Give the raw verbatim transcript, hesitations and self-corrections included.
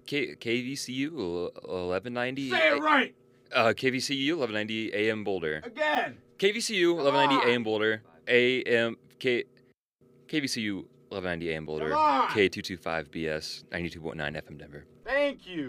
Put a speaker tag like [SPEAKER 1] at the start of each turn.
[SPEAKER 1] K KVCU eleven ninety.
[SPEAKER 2] Say it right.
[SPEAKER 1] Uh, K V C U eleven ninety A M Boulder.
[SPEAKER 2] Again.
[SPEAKER 1] K V C U eleven ninety A M Boulder. A M K KVCU eleven ninety A M Boulder.
[SPEAKER 2] Come on.
[SPEAKER 1] K two twenty-five B S ninety-two point nine F M Denver.
[SPEAKER 2] Thank you.